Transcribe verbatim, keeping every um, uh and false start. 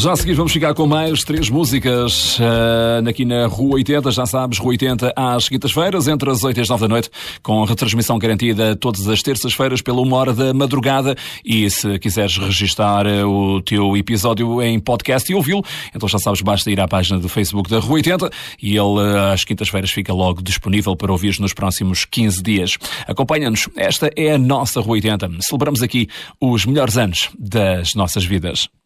Já a seguir vamos ficar com mais três músicas uh, aqui na Rua oitenta, já sabes, Rua oitenta às quintas-feiras, entre as oito e as nove da noite, com retransmissão garantida todas as terças-feiras pela uma hora da madrugada. E se quiseres registar o teu episódio em podcast e ouvi-lo, então já sabes, basta ir à página do Facebook da Rua oitenta e ele às quintas-feiras fica logo disponível para ouvir nos próximos quinze dias. Acompanha-nos, esta é a nossa Rua oitenta. Celebramos aqui os melhores anos das nossas vidas.